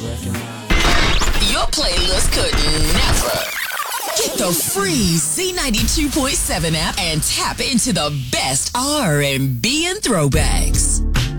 Your playlist could never. Get the free Z92.7 app and tap into the best R&B and throwbacks.